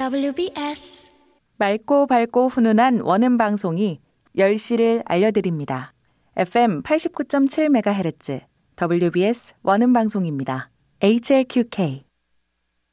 WBS 맑고 밝고 훈훈한 원음 방송이 10시를 알려드립니다. FM 89.7MHz WBS 원음 방송입니다. HLQK